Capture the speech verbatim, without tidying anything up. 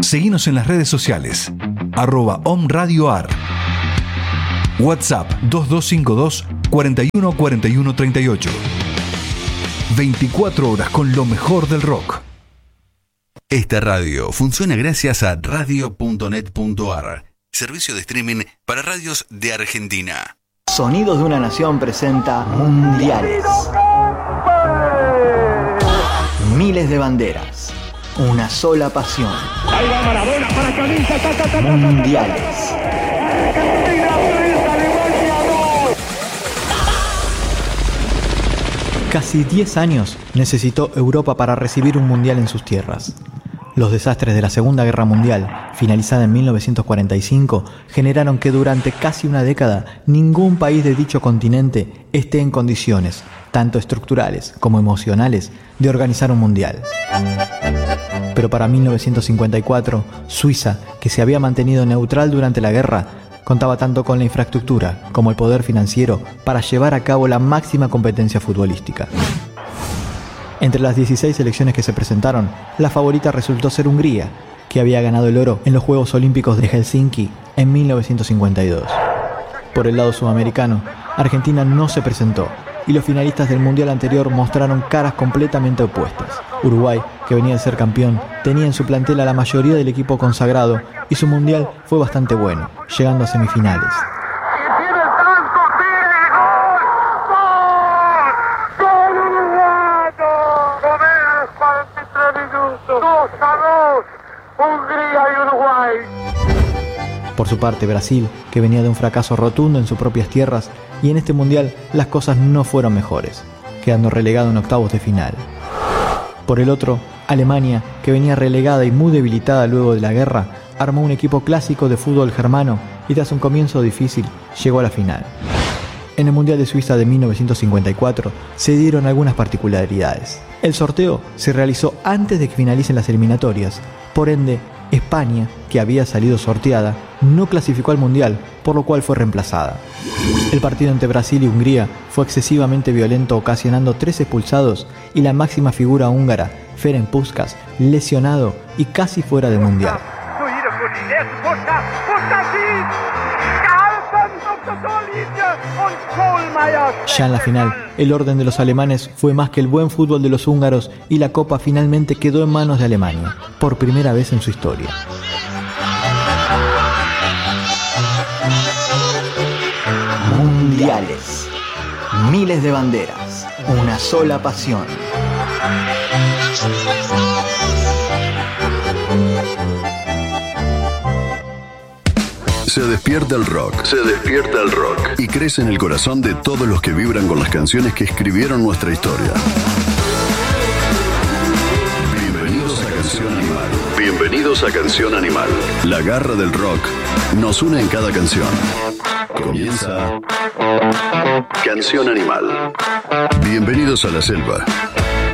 Seguinos en las redes sociales, arroba omradioar. WhatsApp dos dos cinco dos, cuarenta y uno, cuarenta y uno, treinta y ocho. veinticuatro horas con lo mejor del rock. Esta radio funciona gracias a radio punto net punto a r, servicio de streaming para radios de Argentina. Sonidos de una Nación presenta Mundiales. Miles de banderas, una sola pasión. Ahí va Maradona para Camisa, ta, ta, ta, Mundiales. Casi diez años necesitó Europa para recibir un mundial en sus tierras. Los desastres de la Segunda Guerra Mundial, finalizada en mil novecientos cuarenta y cinco, generaron que durante casi una década ningún país de dicho continente esté en condiciones, tanto estructurales como emocionales, de organizar un mundial. Pero para mil novecientos cincuenta y cuatro, Suiza, que se había mantenido neutral durante la guerra, contaba tanto con la infraestructura como el poder financiero para llevar a cabo la máxima competencia futbolística. Entre las dieciséis selecciones que se presentaron, la favorita resultó ser Hungría, que había ganado el oro en los Juegos Olímpicos de Helsinki en mil novecientos cincuenta y dos. Por el lado sudamericano, Argentina no se presentó, y los finalistas del mundial anterior mostraron caras completamente opuestas. Uruguay, que venía de ser campeón, tenía en su plantel a la mayoría del equipo consagrado, y su mundial fue bastante bueno, llegando a semifinales. Por su parte, Brasil, que venía de un fracaso rotundo en sus propias tierras, y en este mundial las cosas no fueron mejores, quedando relegado en octavos de final. Por el otro, Alemania, que venía relegada y muy debilitada luego de la guerra, armó un equipo clásico de fútbol germano y tras un comienzo difícil llegó a la final. En el Mundial de Suiza de mil novecientos cincuenta y cuatro se dieron algunas particularidades. El sorteo se realizó antes de que finalicen las eliminatorias, por ende, España, que había salido sorteada, no clasificó al Mundial, por lo cual fue reemplazada. El partido entre Brasil y Hungría fue excesivamente violento, ocasionando tres expulsados y la máxima figura húngara, Ferenc Puskás, lesionado y casi fuera del Mundial. Ya en la final, el orden de los alemanes fue más que el buen fútbol de los húngaros y la copa finalmente quedó en manos de Alemania, por primera vez en su historia. Mundiales. Miles de banderas. Una sola pasión. Se despierta el rock. Se despierta el rock. Y crece en el corazón de todos los que vibran con las canciones que escribieron nuestra historia. Bienvenidos a Canción Animal. Bienvenidos a Canción Animal. La garra del rock nos une en cada canción. Comienza Canción Animal. Bienvenidos a la selva.